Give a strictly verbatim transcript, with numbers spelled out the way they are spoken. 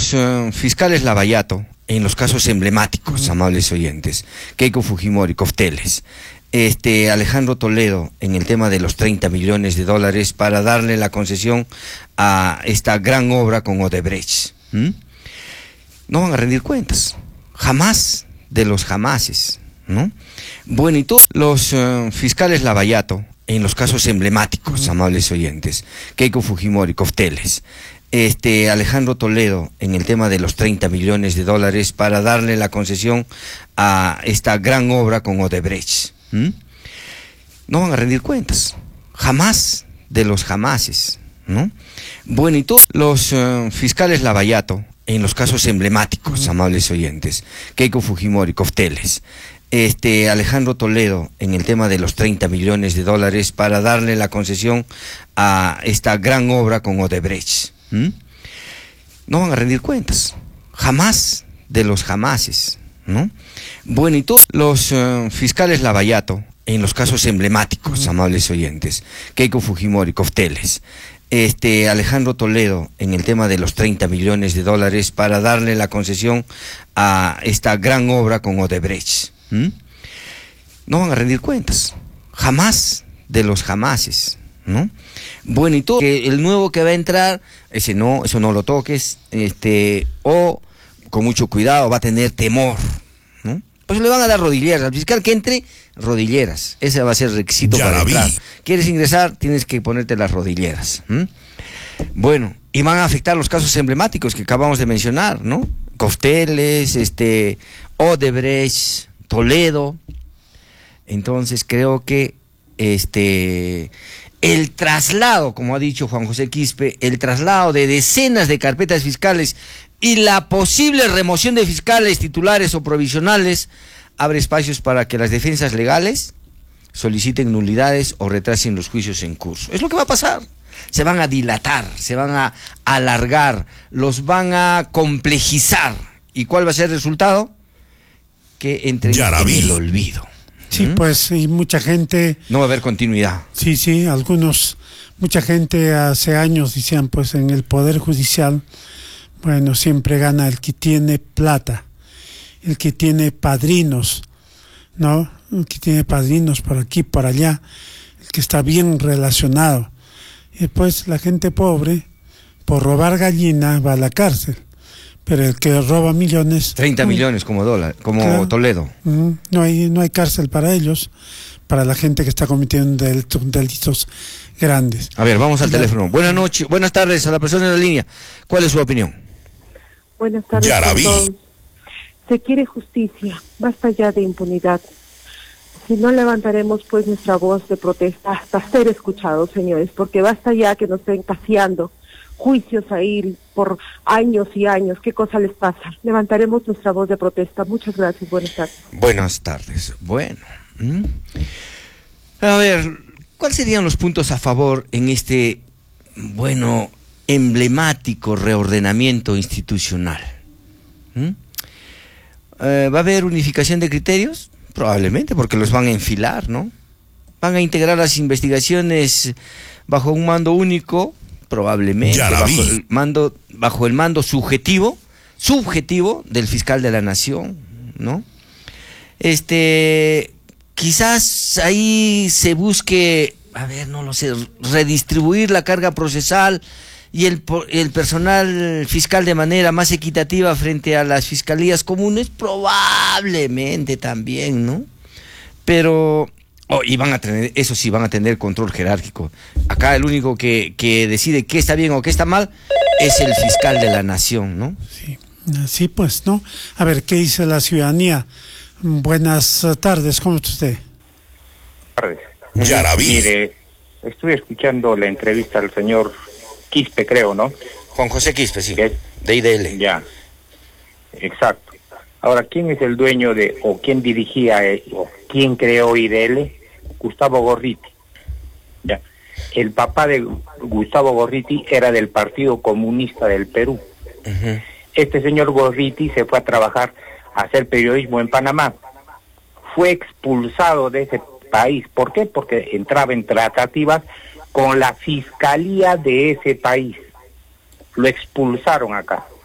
Los uh, fiscales Lavallato, en los casos emblemáticos, uh-huh. amables oyentes, Keiko Fujimori, Cofteles, este, Alejandro Toledo, en el tema de los treinta millones de dólares para darle la concesión a esta gran obra con Odebrecht, ¿Mm? no van a rendir cuentas, jamás de los jamases, ¿no? Bueno, y todos los uh, fiscales Lavallato, en los casos emblemáticos, uh-huh. amables oyentes, Keiko Fujimori, Cofteles, este, Alejandro Toledo, en el tema de los treinta millones de dólares para darle la concesión a esta gran obra con Odebrecht, ¿Mm? no van a rendir cuentas, jamás de los jamases, ¿no? Bueno, y todos los uh, fiscales Lavallato, en los casos emblemáticos, uh-huh. amables oyentes, Keiko Fujimori, Cofteles, este, Alejandro Toledo, en el tema de los treinta millones de dólares para darle la concesión a esta gran obra con Odebrecht, ¿Mm? no van a rendir cuentas, jamás de los jamases, ¿no? Bueno, y todos los uh, fiscales Lavallato, en los casos emblemáticos, uh-huh. amables oyentes, Keiko Fujimori, Cofteles, este, Alejandro Toledo, en el tema de los treinta millones de dólares para darle la concesión a esta gran obra con Odebrecht, ¿Mm? no van a rendir cuentas, jamás de los jamases, ¿no? Bueno, y todo el nuevo que va a entrar, ese no, eso no lo toques, este, o con mucho cuidado va a tener temor, ¿no? Pues le van a dar rodilleras al fiscal que entre, rodilleras, ese va a ser el requisito ya para entrar. ¿Quieres ingresar? Tienes que ponerte las rodilleras. ¿Mm? Bueno, y van a afectar los casos emblemáticos que acabamos de mencionar, ¿no? Cofteles, este, Odebrecht, Toledo. Entonces creo que este el traslado, como ha dicho Juan José Quispe, el traslado de decenas de carpetas fiscales y la posible remoción de fiscales titulares o provisionales abre espacios para que las defensas legales soliciten nulidades o retrasen los juicios en curso. Es lo que va a pasar. Se van a dilatar, se van a alargar, los van a complejizar. ¿Y cuál va a ser el resultado? Que entren en el olvido. Sí, ¿Mm? pues, y mucha gente... No va a haber continuidad. Sí, sí, algunos, mucha gente hace años decían, pues, en el Poder Judicial, bueno, siempre gana el que tiene plata, el que tiene padrinos, ¿no? El que tiene padrinos por aquí, por allá, el que está bien relacionado. Y después la gente pobre, por robar gallina, va a la cárcel. Pero el que roba millones... treinta millones como dólar, como claro, Toledo. No hay, no hay cárcel para ellos, para la gente que está cometiendo delitos, delitos grandes. A ver, vamos al ya. teléfono. Buenas noches, buenas tardes a la persona en la línea. ¿Cuál es su opinión? Buenas tardes. Ya la vi. Se quiere justicia, basta ya de impunidad. Si no levantaremos pues nuestra voz de protesta hasta ser escuchados, señores, porque basta ya que nos estén caseando juicios ahí por años y años. ¿Qué cosa les pasa? Levantaremos nuestra voz de protesta. Muchas gracias. Buenas tardes. Buenas tardes. Bueno. ¿Mm? A ver, ¿cuáles serían los puntos a favor en este, bueno, emblemático reordenamiento institucional? ¿Mm? Eh, ¿Va a haber unificación de criterios? Probablemente, porque los van a enfilar, ¿no? ¿Van a integrar las investigaciones bajo un mando único? Probablemente, bajo el mando, bajo el mando subjetivo, subjetivo del fiscal de la nación, ¿no? Este, quizás ahí se busque, a ver, no lo sé, redistribuir la carga procesal y el, el personal fiscal de manera más equitativa frente a las fiscalías comunes, probablemente también, ¿no? Pero... Oh, y van a tener, eso sí, van a tener control jerárquico. Acá el único que, que decide qué está bien o qué está mal es el fiscal de la nación, ¿no? Sí, así pues, ¿no? A ver, ¿qué dice la ciudadanía? Buenas tardes, ¿cómo está usted? Buenas tardes. Ya la vi. Mire, estuve escuchando la entrevista al señor Quispe, creo, ¿no? Juan José Quispe, sí, de I D L. Ya, exacto. Ahora, ¿quién es el dueño de, o quién dirigía, eh, o quién creó I D L? Gustavo Gorriti. Ya. El papá de Gustavo Gorriti era del Partido Comunista del Perú. Uh-huh. Este señor Gorriti se fue a trabajar a hacer periodismo en Panamá. Fue expulsado de ese país. ¿Por qué? Porque entraba en tratativas con la fiscalía de ese país. Lo expulsaron acá.